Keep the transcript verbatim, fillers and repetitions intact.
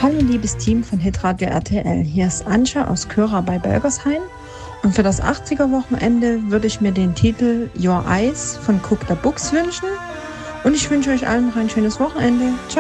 Hallo liebes Team von Hitradio R T L, hier ist Antje aus Köra bei Belgershain und für das achtziger-Wochenende würde ich mir den Titel Your Eyes von Cook the Books wünschen und ich wünsche euch allen noch ein schönes Wochenende. Ciao!